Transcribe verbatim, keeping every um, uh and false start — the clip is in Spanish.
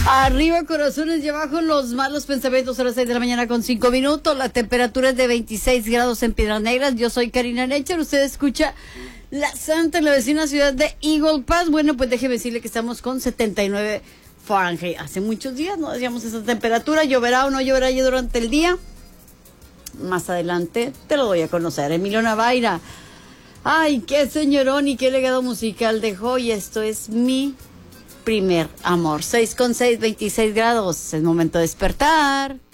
Arriba corazones y abajo los malos pensamientos a las seis de la mañana con cinco minutos. La temperatura es de veintiséis grados en Piedras Negras. Yo soy Karina Necher. Usted escucha La Santa en la vecina ciudad de Eagle Pass. Bueno, pues déjeme decirle que estamos con setenta y nueve Fahrenheit. Hace muchos días no decíamos esa temperatura. ¿Lloverá o no lloverá ya durante el día? Más adelante te lo doy a conocer. Emilio Navaira. Ay, qué señorón y qué legado musical dejó. Y esto es mi primer amor. seis con seis, veintiséis grados. Es momento de despertar.